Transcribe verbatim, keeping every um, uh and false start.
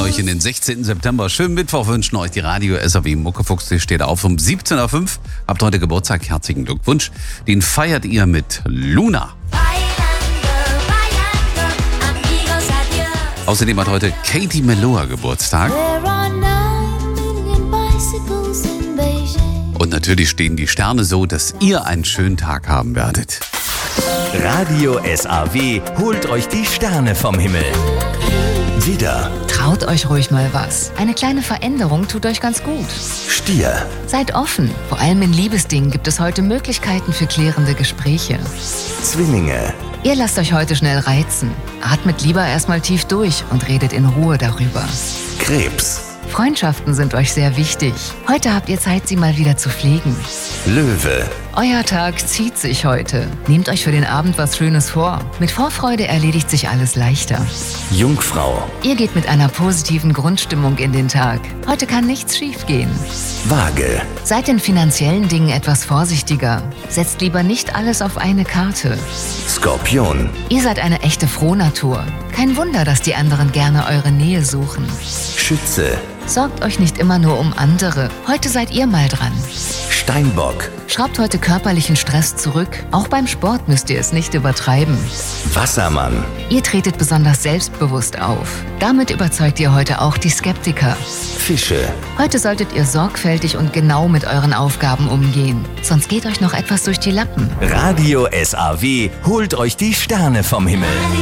euch in den sechzehnten September. Schönen Mittwoch wünschen euch die Radio S A W Muckefuchs. Die steht auf um siebzehn Uhr fünf. Habt heute Geburtstag. Herzlichen Glückwunsch. Den feiert ihr mit Luna. Außerdem hat heute Katie Melua Geburtstag. Und natürlich stehen die Sterne so, dass ihr einen schönen Tag haben werdet. Radio S A W holt euch die Sterne vom Himmel. Widder, Traut euch ruhig mal was. Eine kleine Veränderung tut euch ganz gut. Stier, Seid offen. Vor allem in Liebesdingen gibt es heute Möglichkeiten für klärende Gespräche. Zwillinge, Ihr lasst euch heute schnell reizen. Atmet lieber erstmal tief durch und redet in Ruhe darüber. Krebs, Freundschaften sind euch sehr wichtig. Heute habt ihr Zeit, sie mal wieder zu pflegen. Löwe, Euer Tag zieht sich heute. Nehmt euch für den Abend was Schönes vor. Mit Vorfreude erledigt sich alles leichter. Jungfrau, Ihr geht mit einer positiven Grundstimmung in den Tag. Heute kann nichts schiefgehen. Waage, Seid in finanziellen Dingen etwas vorsichtiger. Setzt lieber nicht alles auf eine Karte. Skorpion, Ihr seid eine echte Frohnatur. Kein Wunder, dass die anderen gerne eure Nähe suchen. Schütze, Sorgt euch nicht immer nur um andere. Heute seid ihr mal dran. Steinbock, Schraubt heute körperlichen Stress zurück. Auch beim Sport müsst ihr es nicht übertreiben. Wassermann, Ihr tretet besonders selbstbewusst auf. Damit überzeugt ihr heute auch die Skeptiker. Fische, Heute solltet ihr sorgfältig und genau mit euren Aufgaben umgehen. Sonst geht euch noch etwas durch die Lappen. Radio S A W holt euch die Sterne vom Himmel.